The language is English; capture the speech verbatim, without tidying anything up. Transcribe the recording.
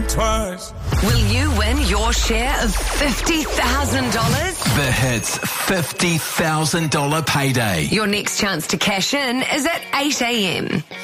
think twice. Will you win your share of fifty thousand dollars? The Hits fifty thousand dollars payday. Your next chance to cash in is at eight a.m.